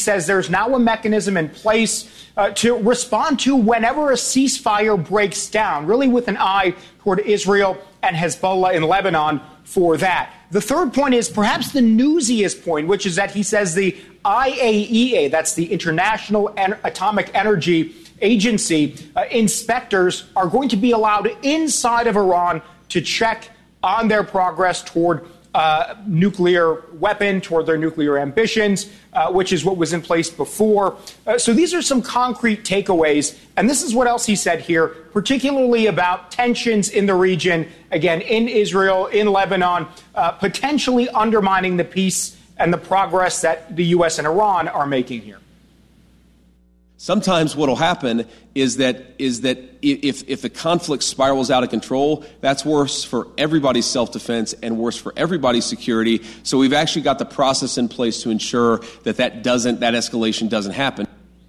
says there's now a mechanism in place to respond to whenever a ceasefire breaks down, really with an eye toward Israel and Hezbollah in Lebanon for that. The third point is perhaps the newsiest point, which is that he says the IAEA, that's the International Atomic Energy Agency, inspectors are going to be allowed inside of Iran to check on their progress toward nuclear weapon, toward their nuclear ambitions, which is what was in place before. So these are some concrete takeaways. And this is what else he said here, particularly about tensions in the region, again, in Israel, in Lebanon, potentially undermining the peace and the progress that the U.S. and Iran are making here. Sometimes what will happen is that if the conflict spirals out of control, that's worse for everybody's self-defense and worse for everybody's security. So we've actually got the process in place to ensure that escalation doesn't happen.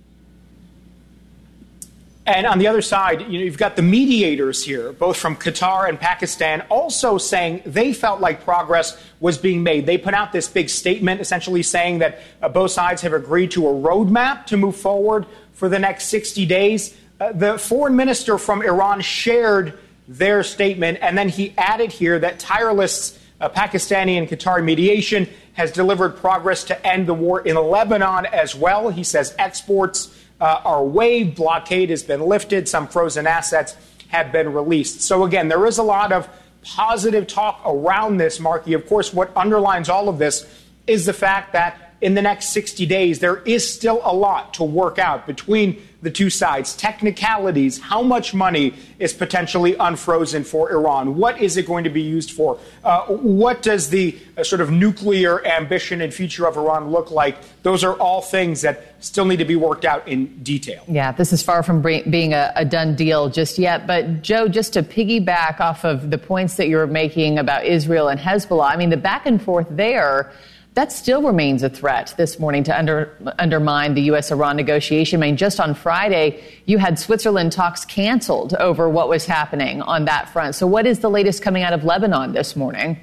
And on the other side, you've got the mediators here, both from Qatar and Pakistan, also saying they felt like progress was being made. They put out this big statement essentially saying that both sides have agreed to a roadmap to move forward for the next 60 days. The foreign minister from Iran shared their statement, and then he added here that tireless Pakistani and Qatari mediation has delivered progress to end the war in Lebanon as well. He says exports are waived, blockade has been lifted, some frozen assets have been released. So again, there is a lot of positive talk around this, Marky. Of course, what underlines all of this is the fact that in the next 60 days, there is still a lot to work out between the two sides. Technicalities, how much money is potentially unfrozen for Iran? What is it going to be used for? What does the sort of nuclear ambition and future of Iran look like? Those are all things that still need to be worked out in detail. Yeah, this is far from being a done deal just yet. But, Joe, just to piggyback off of the points that you were making about Israel and Hezbollah, I mean, the back and forth there, that still remains a threat this morning to undermine the U.S.-Iran negotiation. I mean, just on Friday, you had Switzerland talks canceled over what was happening on that front. So what is the latest coming out of Lebanon this morning?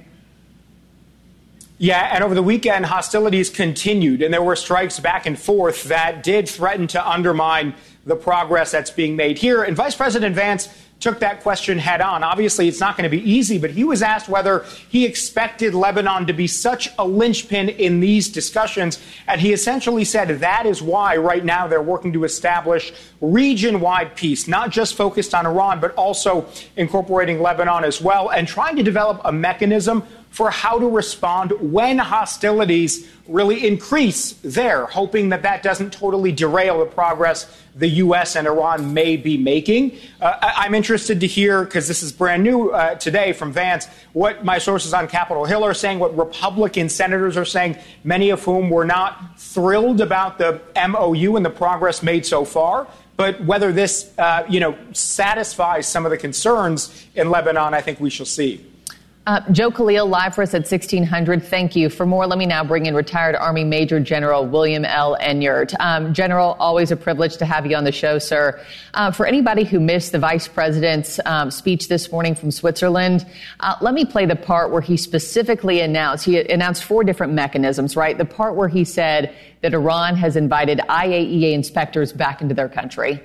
Yeah, and over the weekend, hostilities continued, and there were strikes back and forth that did threaten to undermine the progress that's being made here. And Vice President Vance took that question head on. Obviously, it's not going to be easy, but he was asked whether he expected Lebanon to be such a linchpin in these discussions. And he essentially said that is why right now they're working to establish region-wide peace, not just focused on Iran, but also incorporating Lebanon as well, and trying to develop a mechanism for how to respond when hostilities really increase there, hoping that that doesn't totally derail the progress the U.S. and Iran may be making. I'm interested to hear, because this is brand new today from Vance, what my sources on Capitol Hill are saying, what Republican senators are saying, many of whom were not thrilled about the MOU and the progress made so far. But whether this, satisfies some of the concerns in Lebanon, I think we shall see. Joe Khalil, live for us at 1600. Thank you. For more, let me now bring in retired Army Major General William L. Enyart. General, always a privilege to have you on the show, sir. For anybody who missed the Vice President's speech this morning from Switzerland, let me play the part where he specifically announced 4 different mechanisms, right? The part where he said that Iran has invited IAEA inspectors back into their country.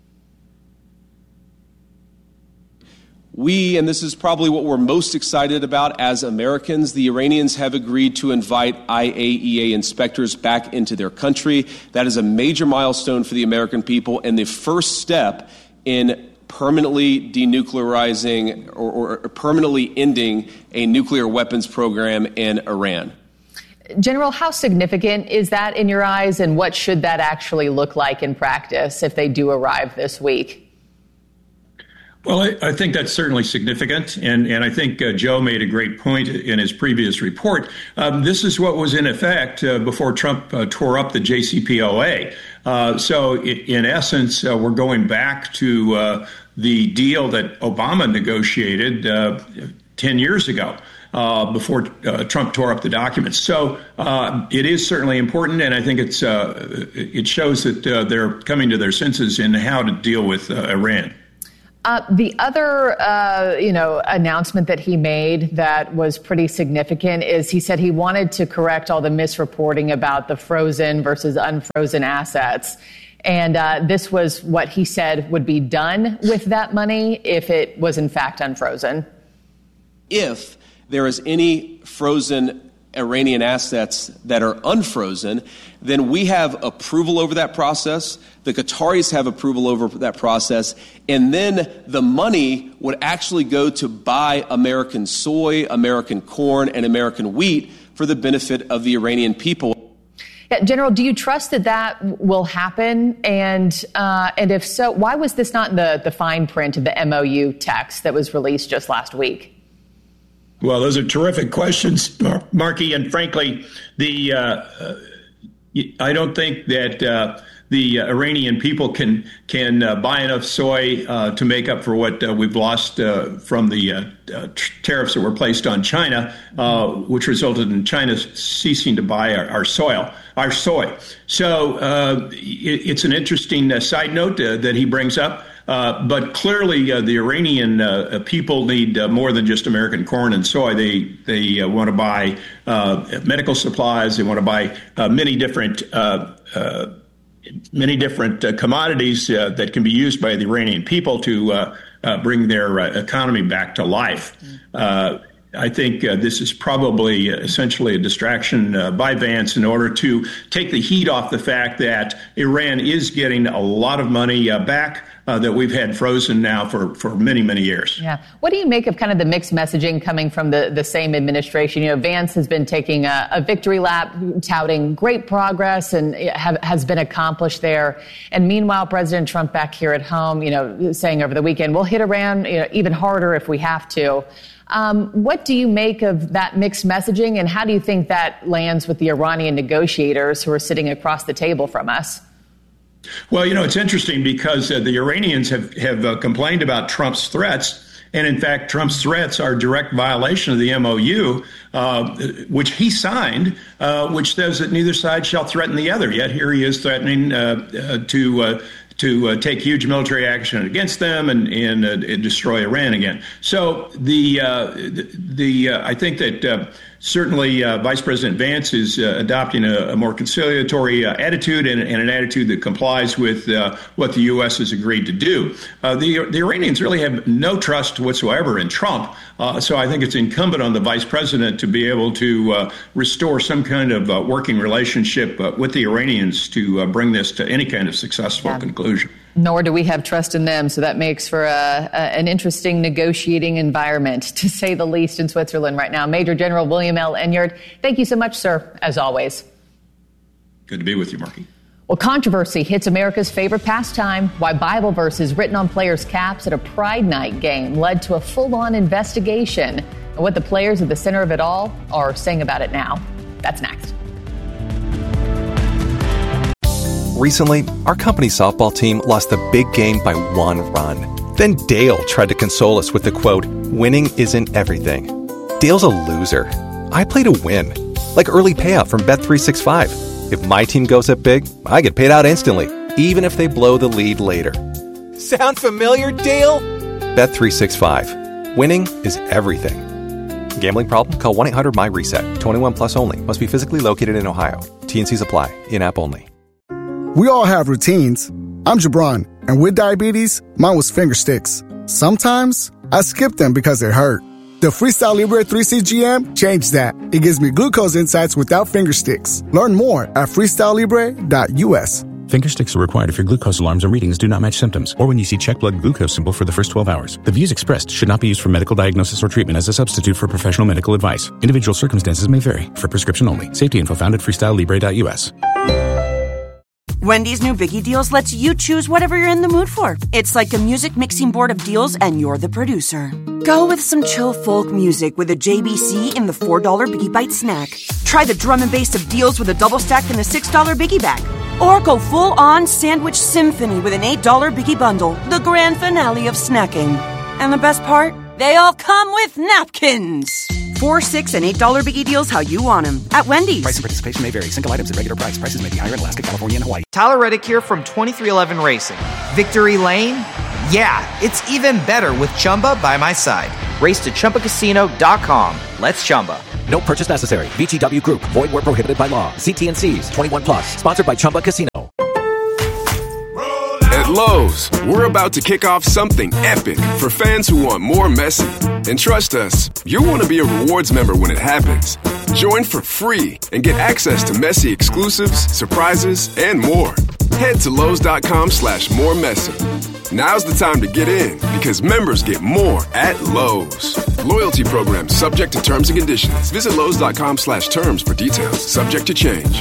We, and this is probably what we're most excited about as Americans, the Iranians have agreed to invite IAEA inspectors back into their country. That is a major milestone for the American people and the first step in permanently denuclearizing or permanently ending a nuclear weapons program in Iran. General, how significant is that in your eyes, and what should that actually look like in practice if they do arrive this week? Well, I think that's certainly significant, and I think Joe made a great point in his previous report. This is what was in effect before Trump tore up the JCPOA. So in essence, we're going back to the deal that Obama negotiated 10 years ago. Before Trump tore up the documents. So it is certainly important, and I think it shows that they're coming to their senses in how to deal with Iran. The other, announcement that he made that was pretty significant is he said he wanted to correct all the misreporting about the frozen versus unfrozen assets. And this was what he said would be done with that money if it was in fact unfrozen. If there is any frozen Iranian assets that are unfrozen, then we have approval over that process. The Qataris have approval over that process. And then the money would actually go to buy American soy, American corn, and American wheat for the benefit of the Iranian people. Yeah, General, do you trust that will happen? And if so, why was this not in the fine print of the MOU text that was released just last week? Well, those are terrific questions, Marky. And frankly, I don't think that the Iranian people can buy enough soy to make up for what we've lost from the tariffs that were placed on China, which resulted in China ceasing to buy our soy. So it's an interesting side note that he brings up. But clearly, the Iranian people need more than just American corn and soy. They want to buy medical supplies. They want to buy many different commodities that can be used by the Iranian people to bring their economy back to life. I think this is probably essentially a distraction by Vance in order to take the heat off the fact that Iran is getting a lot of money back that we've had frozen now for many, many years. Yeah. What do you make of kind of the mixed messaging coming from the same administration? You know, Vance has been taking a victory lap, touting great progress and has been accomplished there. And meanwhile, President Trump back here at home, saying over the weekend, we'll hit Iran even harder if we have to. What do you make of that mixed messaging, and how do you think that lands with the Iranian negotiators who are sitting across the table from us? Well, it's interesting because the Iranians have complained about Trump's threats. And in fact, Trump's threats are a direct violation of the MOU, which he signed, which says that neither side shall threaten the other. Yet here he is threatening to take huge military action against them and destroy Iran again. So I think that certainly Vice President Vance is adopting a more conciliatory attitude and an attitude that complies with what the U.S. has agreed to do. The Iranians really have no trust whatsoever in Trump. So I think it's incumbent on the vice president to be able to restore some kind of working relationship with the Iranians to bring this to any kind of successful conclusion. Nor do we have trust in them. So that makes for an interesting negotiating environment, to say the least, in Switzerland right now. Major General William L. Enyart, thank you so much, sir, as always. Good to be with you, Marky. Well, controversy hits America's favorite pastime. Why Bible verses written on players' caps at a Pride Night game led to a full-on investigation, and what the players at the center of it all are saying about it now. That's next. Recently, our company's softball team lost the big game by 1 run. Then Dale tried to console us with the quote, "Winning isn't everything." Dale's a loser. I play to win, like early payout from Bet365. If my team goes up big, I get paid out instantly, even if they blow the lead later. Sound familiar, Dale? Bet365. Winning is everything. Gambling problem? Call 1-800-MY-RESET. 21 plus only. Must be physically located in Ohio. T&Cs apply. In-app only. We all have routines. I'm Jabron, and with diabetes, mine was finger sticks. Sometimes I skip them because they hurt. The Freestyle Libre 3C GM changed that. It gives me glucose insights without finger sticks. Learn more at freestylelibre.us. Finger sticks are required if your glucose alarms and readings do not match symptoms, or when you see check blood glucose symbol for the first 12 hours. The views expressed should not be used for medical diagnosis or treatment as a substitute for professional medical advice. Individual circumstances may vary. For prescription only. Safety info found at freestylelibre.us. Wendy's new Biggie Deals lets you choose whatever you're in the mood for. It's like a music mixing board of deals, and you're the producer. Go with some chill folk music with a JBC in the $4 Biggie Bite snack. Try the drum and bass of deals with a double stack in the $6 Biggie Bag. Or go full-on sandwich symphony with an $8 Biggie Bundle, the grand finale of snacking. And the best part? They all come with napkins. $4, $6, and $8 Biggie Deals how you want them at Wendy's. Price and participation may vary. Single items at regular price. Prices may be higher in Alaska, California, and Hawaii. Tyler Reddick here from 2311 Racing. Victory Lane, Yeah, it's even better with Chumba by my side. Race to ChumbaCasino.com. Let's Chumba. No purchase necessary. VGW Group. Void where prohibited by law. See T&Cs. 21 plus. Sponsored by Chumba Casino. At Lowe's, we're about to kick off something epic for fans who want more Messi. And trust us, you'll want to be a rewards member when it happens. Join for free and get access to Messi exclusives, surprises, and more. Head to Lowe's.com/moremessy. Now's the time to get in because members get more at Lowe's. Loyalty program subject to terms and conditions. Visit Lowe's.com/terms for details. Subject to change.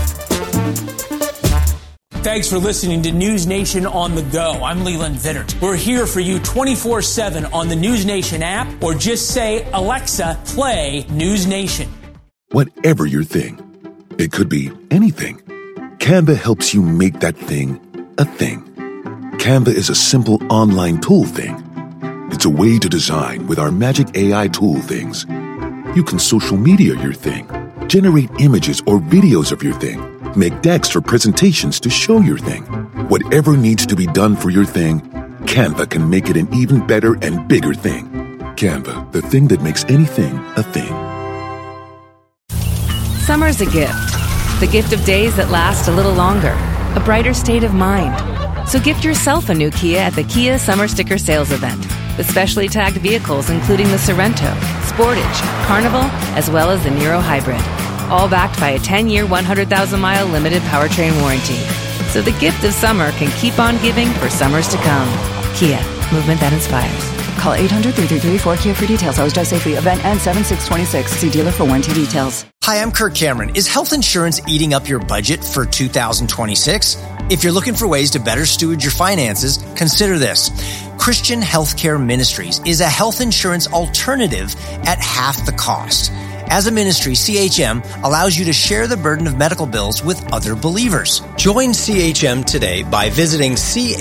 Thanks for listening to News Nation on the Go. I'm Leland Vittert. We're here for you 24/7 on the News Nation app, or just say, Alexa, play News Nation. Whatever your thing, it could be anything. Canva helps you make that thing a thing. Canva is a simple online tool thing. It's a way to design with our magic AI tool things. You can social media your thing, generate images or videos of your thing, make decks or presentations to show your thing. Whatever needs to be done for your thing, Canva can make it an even better and bigger thing. Canva, the thing that makes anything a thing. Summer's a gift. The gift of days that last a little longer. A brighter state of mind. So gift yourself a new Kia at the Kia Summer Sticker Sales Event. With specially tagged vehicles including the Sorrento, Sportage, Carnival, as well as the Niro Hybrid. All backed by a 10-year, 100,000-mile limited powertrain warranty. So the gift of summer can keep on giving for summers to come. Kia, movement that inspires. Call 800-333-4KIA for details. Always drive safely. Event ends 7/6/26. See dealer for warranty details. Hi, I'm Kirk Cameron. Is health insurance eating up your budget for 2026? If you're looking for ways to better steward your finances, consider this. Christian Healthcare Ministries is a health insurance alternative at half the cost. As a ministry, CHM allows you to share the burden of medical bills with other believers. Join CHM today by visiting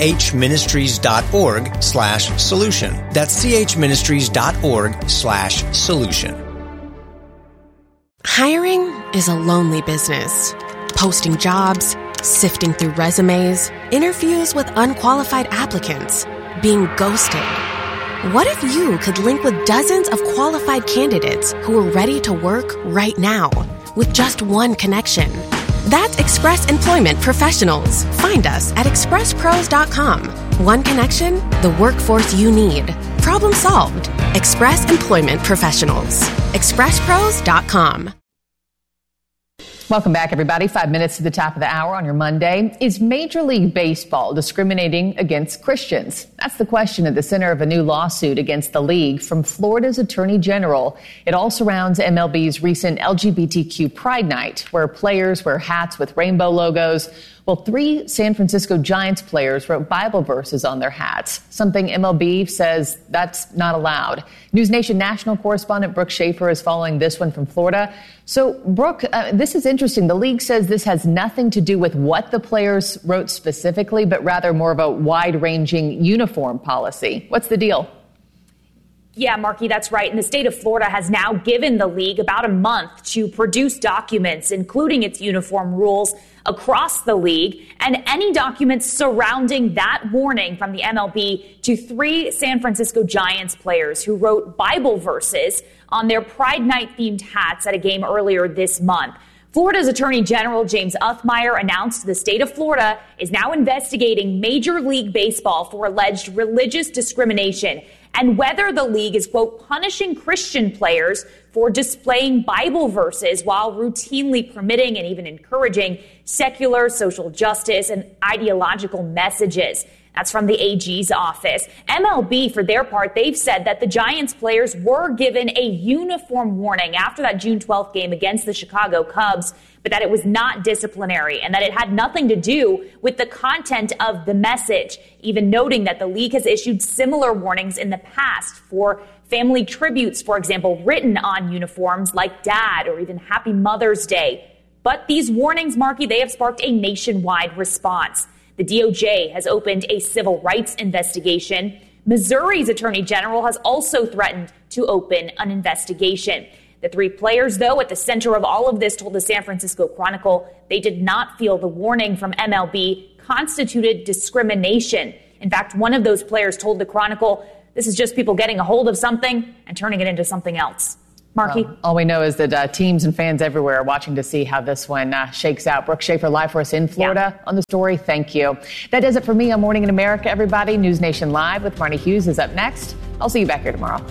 chministries.org/solution. That's chministries.org/solution. Hiring is a lonely business. Posting jobs, sifting through resumes, interviews with unqualified applicants, being ghosted. What if you could link with dozens of qualified candidates who are ready to work right now with just one connection? That's Express Employment Professionals. Find us at expresspros.com. One connection, the workforce you need. Problem solved. Express Employment Professionals. expresspros.com. Welcome back, everybody. 5 minutes to the top of the hour on your Monday. Is Major League Baseball discriminating against Christians? That's the question at the center of a new lawsuit against the league from Florida's Attorney General. It all surrounds MLB's recent LGBTQ Pride Night, where players wear hats with rainbow logos. Well, 3 San Francisco Giants players wrote Bible verses on their hats, something MLB says that's not allowed. News Nation national correspondent Brooke Schaefer is following this one from Florida. So, Brooke, this is interesting. The league says this has nothing to do with what the players wrote specifically, but rather more of a wide-ranging uniform policy. What's the deal? Yeah, Marky, that's right. And the state of Florida has now given the league about a month to produce documents, including its uniform rules across the league, and any documents surrounding that warning from the MLB to 3 San Francisco Giants players who wrote Bible verses on their Pride Night themed hats at a game earlier this month. Florida's Attorney General James Uthmire announced the state of Florida is now investigating Major League Baseball for alleged religious discrimination and whether the league is, quote, punishing Christian players for displaying Bible verses while routinely permitting and even encouraging secular, social justice, and ideological messages. That's from the AG's office. MLB, for their part, they've said that the Giants players were given a uniform warning after that June 12th game against the Chicago Cubs, but that it was not disciplinary and that it had nothing to do with the content of the message, even noting that the league has issued similar warnings in the past for family tributes, for example, written on uniforms like Dad or even Happy Mother's Day. But these warnings, Marky, they have sparked a nationwide response. The DOJ has opened a civil rights investigation. Missouri's Attorney General has also threatened to open an investigation. The 3 players, though, at the center of all of this told the San Francisco Chronicle they did not feel the warning from MLB constituted discrimination. In fact, one of those players told the Chronicle, this is just people getting a hold of something and turning it into something else. Marky? All we know is that teams and fans everywhere are watching to see how this one shakes out. Brooke Schaefer live for us in Florida on the story. Thank you. That does it for me on Morning in America, everybody. News Nation Live with Marnie Hughes is up next. I'll see you back here tomorrow.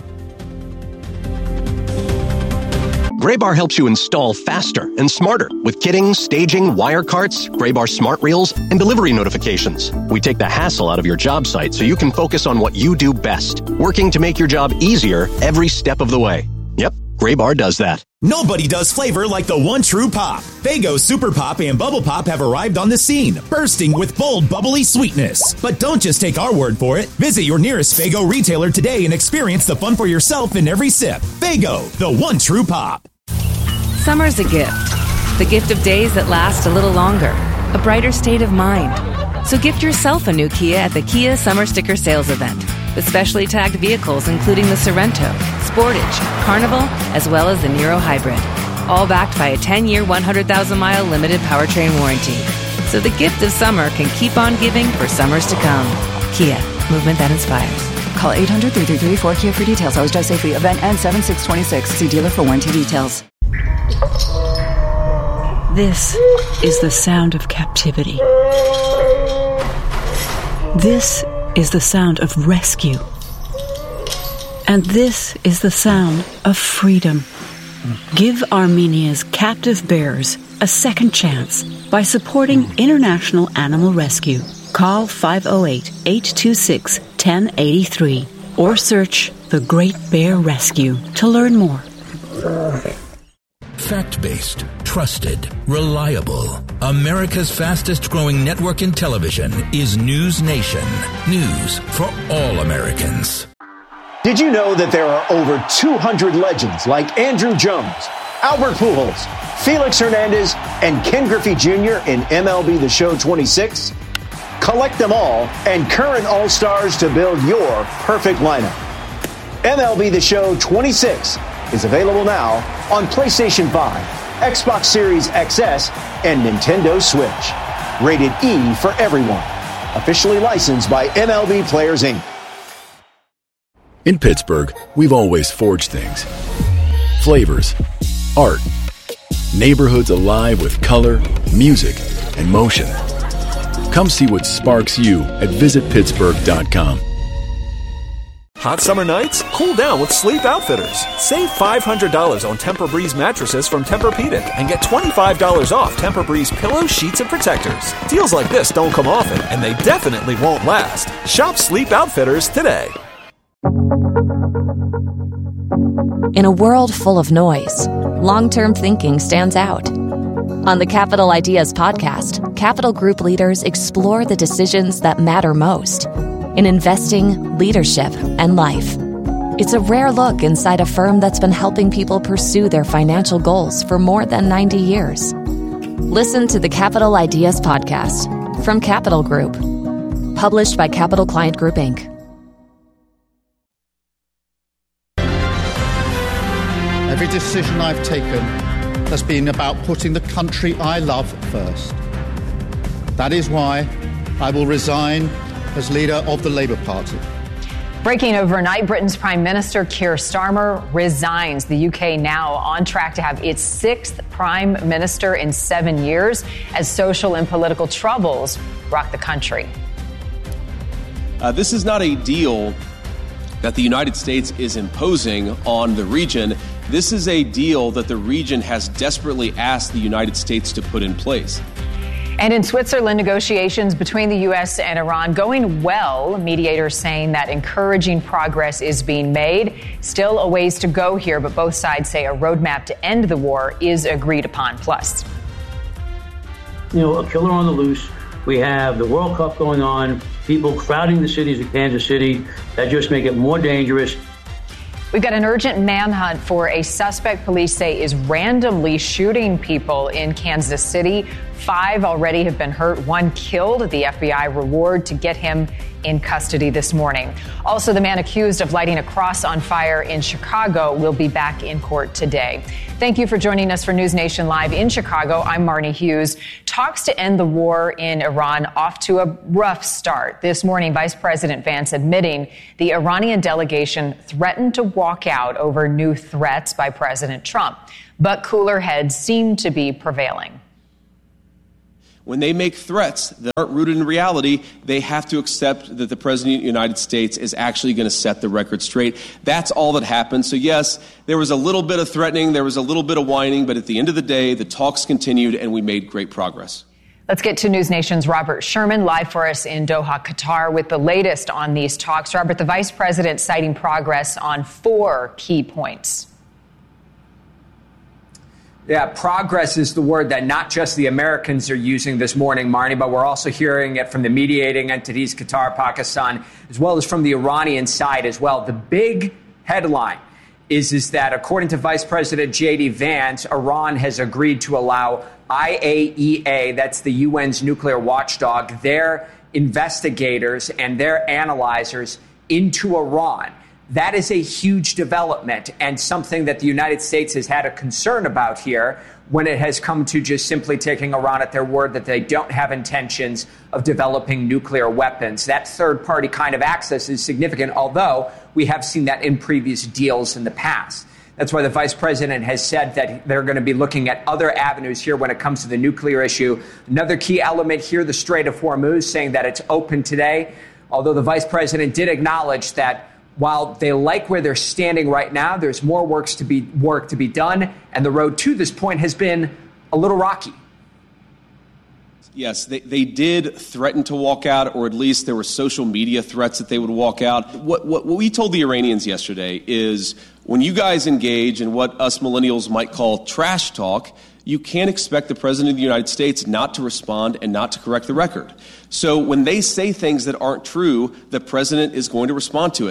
Graybar helps you install faster and smarter with kitting, staging, wire carts, Graybar smart reels, and delivery notifications. We take the hassle out of your job site so you can focus on what you do best, working to make your job easier every step of the way. Yep, Graybar does that. Nobody does flavor like the one true pop. Faygo Super Pop and Bubble Pop have arrived on the scene, bursting with bold, bubbly sweetness. But don't just take our word for it. Visit your nearest Faygo retailer today and experience the fun for yourself in every sip. Faygo, the one true pop. Summer's a gift. The gift of days that last a little longer. A brighter state of mind. So gift yourself a new Kia at the Kia Summer Sticker Sales Event. With specially tagged vehicles including the Sorento, Sportage, Carnival, as well as the Niro Hybrid. All backed by a 10-year, 100,000-mile limited powertrain warranty. So the gift of summer can keep on giving for summers to come. Kia, movement that inspires. Call 800-333-4KIA for details. Always drive safely. Event ends 7/6/26. See dealer for warranty details. This is the sound of captivity. This is the sound of rescue. And this is the sound of freedom. Give Armenia's captive bears a second chance by supporting International Animal Rescue. Call 508-826-1083 or search The Great Bear Rescue to learn more. Fact-based, trusted, reliable. America's fastest-growing network in television is News Nation. News for all Americans. Did you know that there are over 200 legends like Andrew Jones, Albert Pujols, Felix Hernandez, and Ken Griffey Jr. in MLB The Show 26? Collect them all and current All-Stars to build your perfect lineup. MLB The Show 26 is available now on PlayStation 5, Xbox Series XS, and Nintendo Switch. Rated E for everyone. Officially licensed by MLB Players, Inc. In Pittsburgh, we've always forged things. Flavors, art, neighborhoods alive with color, music, and motion. Come see what sparks you at visitpittsburgh.com. Hot summer nights? Cool down with Sleep Outfitters. Save $500 on Tempur-Breeze mattresses from Tempur-Pedic and get $25 off Tempur-Breeze pillows, sheets, and protectors. Deals like this don't come often, and they definitely won't last. Shop Sleep Outfitters today. In a world full of noise, long-term thinking stands out. On the Capital Ideas podcast, Capital Group leaders explore the decisions that matter most in investing, leadership, and life. It's a rare look inside a firm that's been helping people pursue their financial goals for more than 90 years. Listen to the Capital Ideas podcast from Capital Group, published by Capital Client Group, Inc. Every decision I've taken has been about putting the country I love first. That is why I will resign as leader of the Labour Party. Breaking overnight, Britain's Prime Minister Keir Starmer resigns. The UK now on track to have its sixth Prime Minister in 7 years as social and political troubles rock the country. This is not a deal that the United States is imposing on the region. This is a deal that the region has desperately asked the United States to put in place. And in Switzerland, negotiations between the U.S. and Iran going well. Mediators saying that encouraging progress is being made. Still a ways to go here, but both sides say a roadmap to end the war is agreed upon. Plus, a killer on the loose. We have the World Cup going on, people crowding the cities of Kansas City that just make it more dangerous. We've got an urgent manhunt for a suspect police say is randomly shooting people in Kansas City. 5 already have been hurt, 1 killed. The FBI reward to get him in custody this morning. Also, the man accused of lighting a cross on fire in Chicago will be back in court today. Thank you for joining us for News Nation Live in Chicago. I'm Marnie Hughes. Talks to end the war in Iran off to a rough start. This morning, Vice President Vance admitting the Iranian delegation threatened to walk out over new threats by President Trump. But cooler heads seem to be prevailing. When they make threats that aren't rooted in reality, they have to accept that the President of the United States is actually going to set the record straight. That's all that happened. So, yes, there was a little bit of threatening, there was a little bit of whining, but at the end of the day, the talks continued and we made great progress. Let's get to News Nation's Robert Sherman, live for us in Doha, Qatar, with the latest on these talks. Robert, the Vice President citing progress on 4 key points. Yeah, progress is the word that not just the Americans are using this morning, Marnie, but we're also hearing it from the mediating entities, Qatar, Pakistan, as well as from the Iranian side as well. The big headline is that according to Vice President J.D. Vance, Iran has agreed to allow IAEA, that's the UN's nuclear watchdog, their investigators and their analyzers into Iran. That is a huge development and something that the United States has had a concern about here when it has come to just simply taking Iran at their word that they don't have intentions of developing nuclear weapons. That third-party kind of access is significant, although we have seen that in previous deals in the past. That's why the vice president has said that they're going to be looking at other avenues here when it comes to the nuclear issue. Another key element here, the Strait of Hormuz, saying that it's open today, although the vice president did acknowledge that while they like where they're standing right now, there's more work to be done, and the road to this point has been a little rocky. Yes, they did threaten to walk out, or at least there were social media threats that they would walk out. What we told the Iranians yesterday is when you guys engage in what us millennials might call trash talk, you can't expect the President of the United States not to respond and not to correct the record. So when they say things that aren't true, the President is going to respond to it.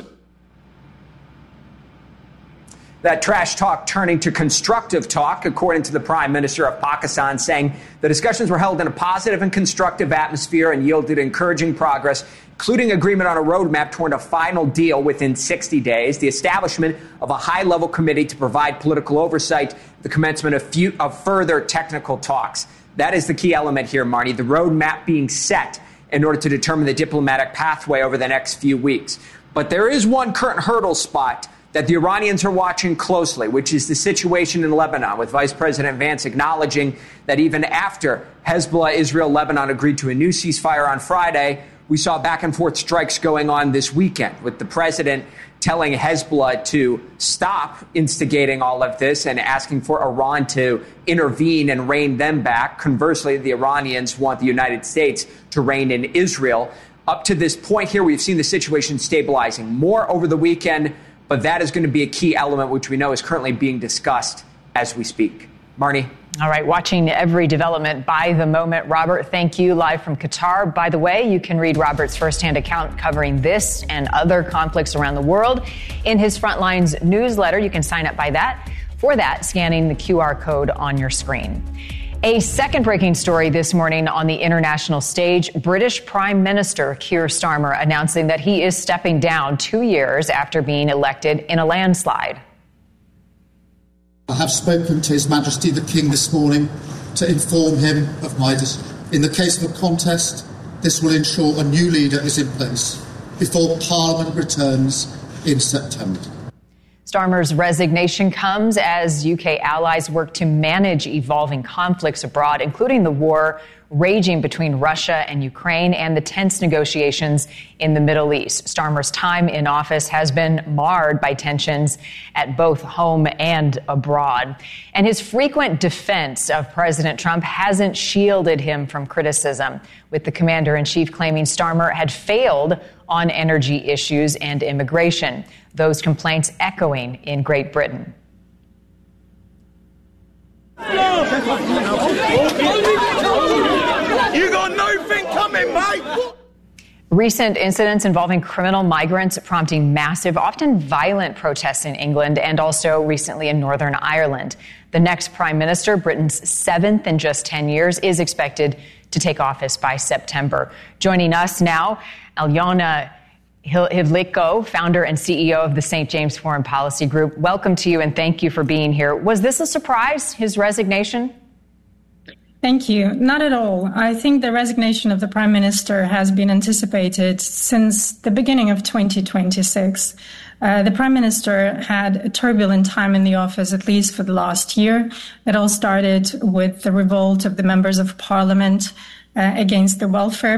That trash talk turning to constructive talk, according to the Prime Minister of Pakistan, saying the discussions were held in a positive and constructive atmosphere and yielded encouraging progress, including agreement on a roadmap toward a final deal within 60 days, the establishment of a high-level committee to provide political oversight, the commencement of further technical talks. That is the key element here, Marnie, the roadmap being set in order to determine the diplomatic pathway over the next few weeks. But there is one current hurdle spot that the Iranians are watching closely, which is the situation in Lebanon, with Vice President Vance acknowledging that even after Hezbollah, Israel, Lebanon agreed to a new ceasefire on Friday, we saw back-and-forth strikes going on this weekend, with the president telling Hezbollah to stop instigating all of this and asking for Iran to intervene and rein them back. Conversely, the Iranians want the United States to rein in Israel. Up to this point here, we've seen the situation stabilizing more over the weekend, but that is going to be a key element, which we know is currently being discussed as we speak. Marnie. All right, watching every development by the moment. Robert, thank you, live from Qatar. By the way, you can read Robert's firsthand account covering this and other conflicts around the world in his Frontlines newsletter. You can sign up for that, scanning the QR code on your screen. A second breaking story this morning on the international stage. British Prime Minister Keir Starmer announcing that he is stepping down 2 years after being elected in a landslide. I have spoken to His Majesty the King this morning to inform him of my decision. In the case of a contest, this will ensure a new leader is in place before Parliament returns in September. Starmer's resignation comes as UK allies work to manage evolving conflicts abroad, including the war raging between Russia and Ukraine and the tense negotiations in the Middle East. Starmer's time in office has been marred by tensions at both home and abroad. And his frequent defense of President Trump hasn't shielded him from criticism, with the commander-in-chief claiming Starmer had failed on energy issues and immigration, those complaints echoing in Great Britain. You got nothing coming, mate! Recent incidents involving criminal migrants prompting massive, often violent protests in England and also recently in Northern Ireland. The next prime minister, Britain's 7th in just 10 years, is expected to take office by September. Joining us now, Alyona Hivliko, founder and CEO of the St. James Foreign Policy Group. Welcome to you and thank you for being here. Was this a surprise, his resignation? Thank you. Not at all. I think the resignation of the Prime Minister has been anticipated since the beginning of 2026. The Prime Minister had a turbulent time in the office, at least for the last year. It all started with the revolt of the members of Parliament against the welfare